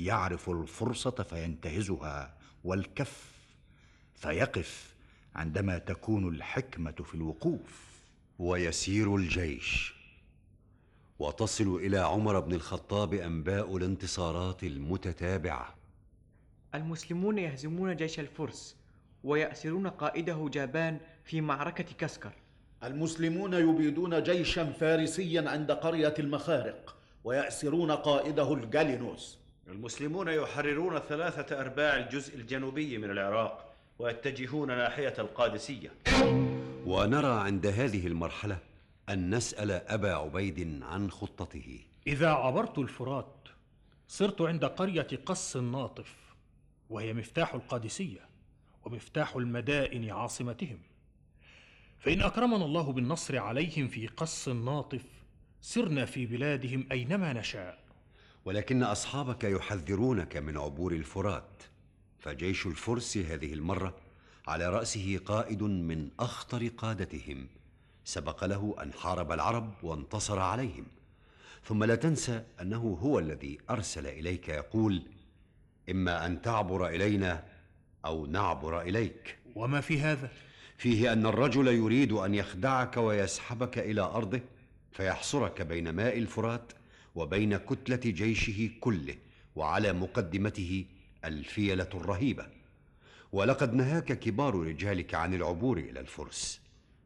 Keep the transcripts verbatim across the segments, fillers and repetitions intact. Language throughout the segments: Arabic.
يعرف الفرصة فينتهزها، والكف فيقف عندما تكون الحكمة في الوقوف. ويسير الجيش، وتصل إلى عمر بن الخطاب أنباء الانتصارات المتتابعة. المسلمون يهزمون جيش الفرس ويأسرون قائده جابان في معركة كسكر. المسلمون يبيدون جيشا فارسيا عند قرية المخارق ويأسرون قائده الجالينوس. المسلمون يحررون ثلاثة أرباع الجزء الجنوبي من العراق ويتجهون ناحية القادسية. ونرى عند هذه المرحلة أن نسأل أبا عبيد عن خطته. إذا عبرت الفرات صرت عند قرية قص الناطف، وهي مفتاح القادسية ومفتاح المدائن عاصمتهم، فإن أكرمنا الله بالنصر عليهم في قص الناطف سرنا في بلادهم أينما نشاء. ولكن أصحابك يحذرونك من عبور الفرات، فجيش الفرس هذه المرة على رأسه قائد من أخطر قادتهم سبق له أن حارب العرب وانتصر عليهم. ثم لا تنسى أنه هو الذي أرسل إليك يقول: إما أن تعبر إلينا أو نعبر إليك. وما في هذا؟ فيه أن الرجل يريد أن يخدعك ويسحبك إلى أرضه فيحصرك بين ماء الفرات وبين كتلة جيشه كله، وعلى مقدمته الفيلة الرهيبة. ولقد نهاك كبار رجالك عن العبور إلى الفرس.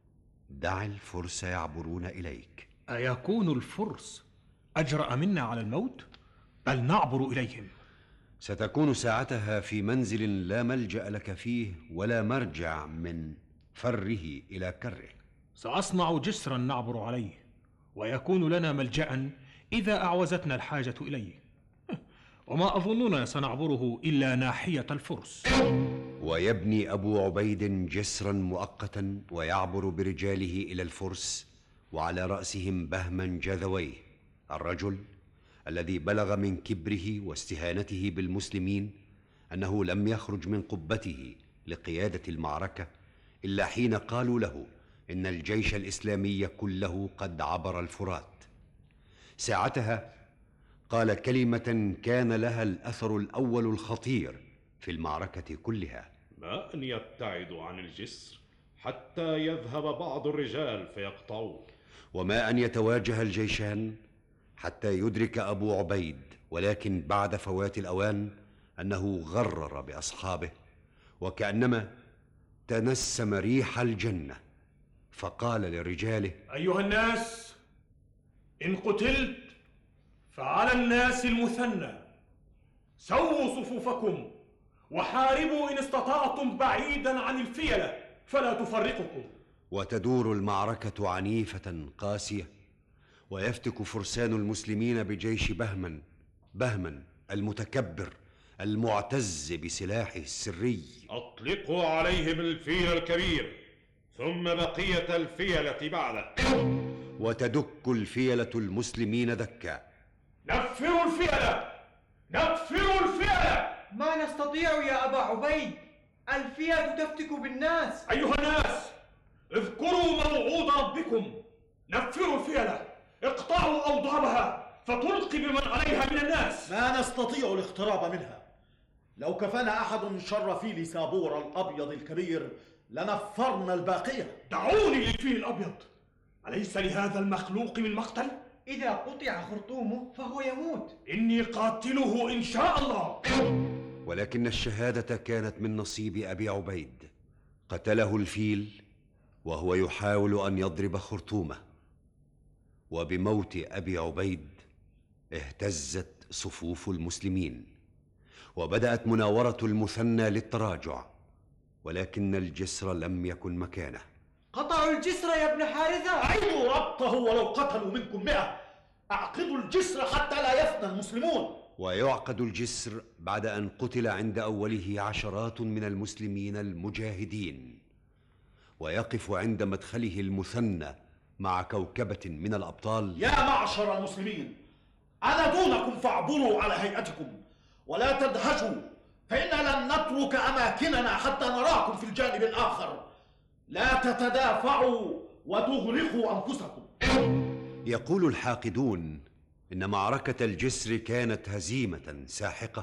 دع الفرس يعبرون إليك. أيكون الفرس أجرأ منا على الموت؟ بل نعبر إليهم. ستكون ساعتها في منزل لا ملجأ لك فيه ولا مرجع من فره إلى كره. سأصنع جسرا نعبر عليه، ويكون لنا ملجأ إذا أعوزتنا الحاجة إليه، وما أظننا سنعبره إلا ناحية الفرس. ويبني أبو عبيد جسرا مؤقتا ويعبر برجاله إلى الفرس، وعلى رأسهم بهمن جذويه، الرجل الذي بلغ من كبره واستهانته بالمسلمين أنه لم يخرج من قبته لقيادة المعركة إلا حين قالوا له إن الجيش الإسلامي كله قد عبر الفرات. ساعتها قال كلمة كان لها الأثر الأول الخطير في المعركة كلها: ما أن يبتعدوا عن الجسر حتى يذهب بعض الرجال فيقطعوه. وما أن يتواجه الجيشان حتى يدرك أبو عبيد، ولكن بعد فوات الأوان، أنه غرر بأصحابه وكأنما تنسم ريح الجنة، فقال لرجاله: أيها الناس، إن قتلت فعلى الناس المثنى، سووا صفوفكم وحاربوا إن استطعتم بعيدا عن الفيلة فلا تفرقكم. وتدور المعركة عنيفة قاسية، ويفتك فرسان المسلمين بجيش بهمن بهمن المتكبر المعتز بسلاحه السري. أطلقوا عليهم الفيل الكبير ثم بقية الفيلة بعده. وتدك الفيلة المسلمين دكا. نفروا الفيلة، نفروا الفيلة. ما نستطيع يا أبا عبيد، الفيلة تفتك بالناس. أيها الناس، اذكروا موعود ربكم، نفروا الفيلة، اقطعوا أوضابها فتلقي بمن عليها من الناس. ما نستطيع الاقتراب منها. لو كفانا أحد شر فيل سابور الأبيض الكبير لنفرنا الباقية. دعوني للفيل الأبيض، أليس لهذا المخلوق من مقتل؟ إذا قطع خرطومه فهو يموت. إني قاتله إن شاء الله. ولكن الشهادة كانت من نصيب أبي عبيد. قتله الفيل وهو يحاول أن يضرب خرطومه. وبموت أبي عبيد اهتزت صفوف المسلمين، وبدأت مناورة المثنى للتراجع، ولكن الجسر لم يكن مكانه. قطعوا الجسر يا ابن حارثة. أعيدوا ربطه ولو قتلوا منكم مئة. أعقدوا الجسر حتى لا يفنى المسلمون. ويعقد الجسر بعد أن قتل عند أوله عشرات من المسلمين المجاهدين، ويقف عند مدخله المثنى مع كوكبة من الأبطال. يا معشر المسلمين، أنا دونكم فاعبروا على هيئتكم ولا تدهشوا، فإننا لن نترك أماكننا حتى نراكم في الجانب الآخر. لا تتدافعوا وتغرقوا أنفسكم. يقول الحاقدون إن معركة الجسر كانت هزيمة ساحقة